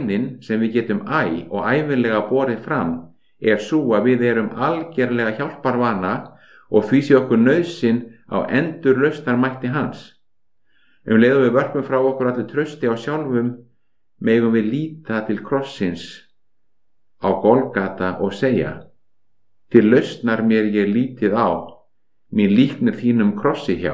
bænin sem við getum og ævinlega borið fram sú að við erum algerlega hjálparvana og því sé okkur nauðsyn á endurlausnarmætti hans. Leið og við vörpum frá okkur allir trausti á sjálfum, megum við líta til krossins á Golgata og segja: til lausnar mér ég lítið á, mín líknir þínum krossi hjá.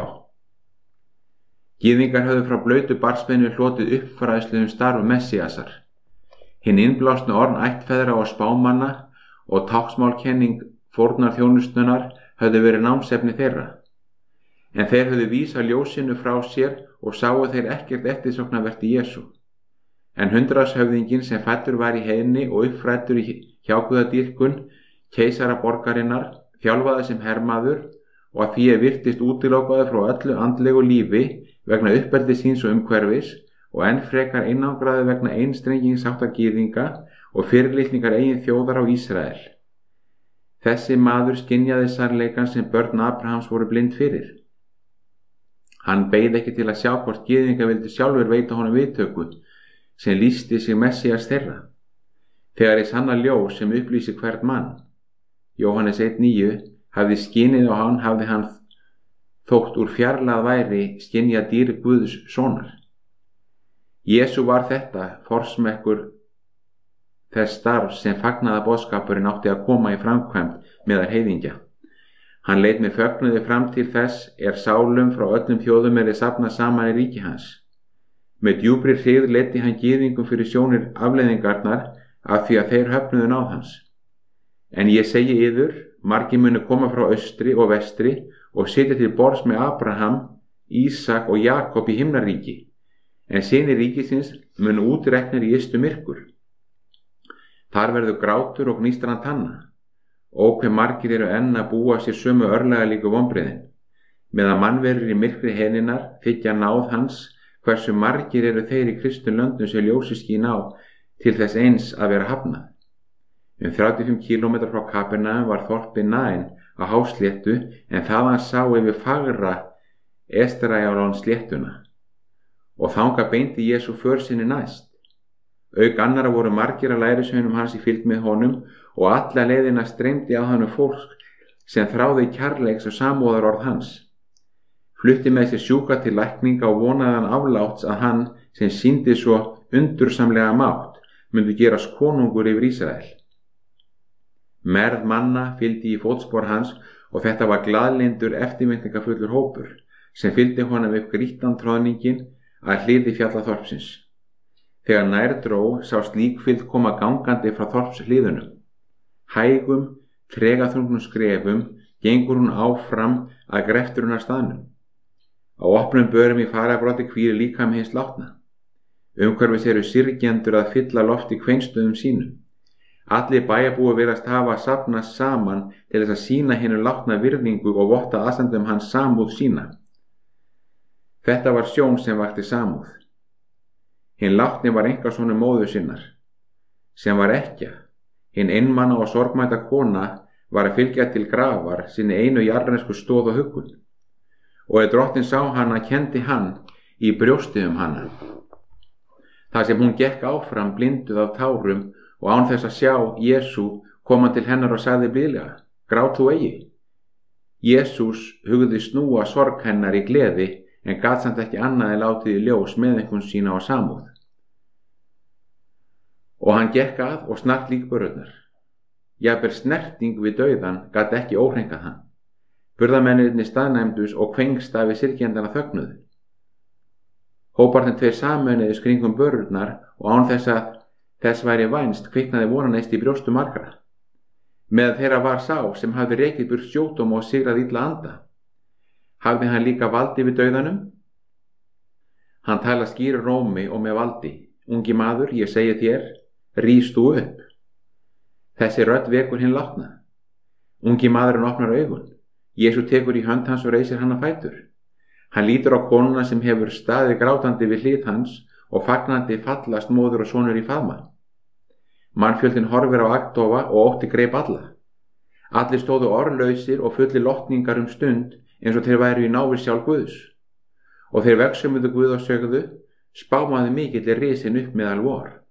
Gyðingar höfðu frá blautu barnsbeini hlotið uppfræðslu starf Messíasar. Hinn innblásnu orð ættfeðra og spámanna og táknsmálkenning fórnarþjónustunnar höfðu verið námsefni þeirra. En þeir höfðu vísað ljósinu frá sér og sáu þeir ekkert eftirsóknarvert í Jesú. En hundraðshöfðinginn sem fæddur var í heiðni og uppfræddur í hjáguðadýrkun keisara borgarinnar, þjálfaði sem hermaður og að því virtist útilokaði frá öllu andlegu lífi vegna uppeldi síns og umhverfis og enn frekar einangraði vegna einstrengingsháttar gyðinga og fyrirlitningar eigin þjóðar á Ísrael. Þessi maður skynjaði sannleikann sem börn Abrahams voru blind fyrir. Hann beið ekki til að sjá hvort gyðinga vildu sjálfur veita honum viðtöku sem lýsti sig Messías þeirra. Þegar í sanna ljós sem upplýsi hvern mann, Jóhannes 1:9, hafði skynið á hann, hafði hann þótt úr fjarlægð væri skynja dýr Guðs sonar. Jesú var þetta forsmekkur þess starf sem fagnaða boðskapurinn átti að koma í framkvæmd meðal heiðingja. Hann leit með fögnuði fram til þess sálum frá öllum þjóðum safnað saman í ríki hans. Með djúpri hryggð leiddi hann gyðingum fyrir sjónir afleiðingarnar af því að þeir höfnuðu náð hans. En ég segi yður, margir munu koma frá austri og vestri og sitja til borðs með Abraham, Ísak og Jakob í himnaríki, en synir ríkisins munu útreknir í ystu myrkur. Þar verður grátur og gnýstran tanna. Ó, hve margir enn að búa sér sömu örlega líku vonbrigðin. Meðan mannverur í myrkri heininnar þykja náð hans, hversu margir þeir í kristnum löndum sem ljósi skín á til þess eins að vera hafnað. 35 kílómetrar frá Kapernaum var þorpið Nain á hásléttu en þaðan sá yfir fagra Estrajalón sléttuna. Og þangað beindi Jesú för sinni næst. Auk annara voru margir af lærisveinum hans í fylgd með honum og alla leiðina streymdi á hann fólk sem þráði kærleiks og samúðarorð hans. Flutti með sér sjúka til lækninga og vonaðan afláts að hann sem sýndi svo undursamlega mátt myndi gerast konungur yfir Ísrael. Merð manna fylgdi í fótspor hans og þetta var glaðlyndur eftirvæntingafullur hópur sem fylgdi honum upp grýttan troðningin að hliði fjallaþorpsins. Þegar nær dró sást líkfylgd koma gangandi frá þorpshliðunum. Hægum, tregaþrungnum skrefum gengur hún áfram að grefturinn af staðnum. Á opnum börum í fararbroddi hvílir líkami hins látna. Umhverfis syrgjendur að fylla loft í kveinstöðum sínum. Allir bæjarbúar virðast hafa safnast saman til þess að sýna hinu látna virðingu og votta aðstandum hans samúð sína. Þetta var sjón sem vakti samúð. Hinn látni var einkasonur móður sinnar, sem var ekkja. Hinn einmana og sorgmæta kona var að fylgja til grafar sinni einu jarðnesku stoð og huggun. Og drottinn sá hana, kendi hann í brjóstið hana. Þar sem hún gekk áfram blinduð af tárum og án þess að sjá Jesú kom hann til hennar og sagði blíðlega: grát þú eigi. Jesús hugði snúa sorg hennar í gleði en gat samt ekki annað en látið í ljós meðeinkunn sína og samúð. Og hann gekk að og snart líkbörurnar. Jafnvel snerting við dauðan gat ekki óhreinkað hann. Burðamennirnir staðnæmdust og kvengstafi syrgjendana þögnuðu. Hóparnir tveir sameinuðust kringum börurnar og án þess að þess væri vænst kviknaði vonaneist í brjóstu margra. Meðal þeirra var sá sem hafði rekið burt sjúkdóm og sigrað illa anda. Hafði hann líka valdi við dauðanum? Hann tala skýru rómi og með valdi. Ungi maður, ég segi þér, rís þú upp. Þessi rödd vekur hinn látna. Ungi maðurinn opnar augun. Jesú tekur í hönd hans og reisir hann á fætur. Hann lítur á konuna sem hefur staðið grátandi við hlið hans og fagnandi fallast móður og sonur í faðma. Mannfjöldin horfir á agndofa og ótti greip alla. Allir stóðu orðlausir og fullir lotningar stund eins og þeir væru í návi sjálf Guðs. Og þeir vegsumuðu Guð og sögðu: spámaði mikill risin upp meðal vor.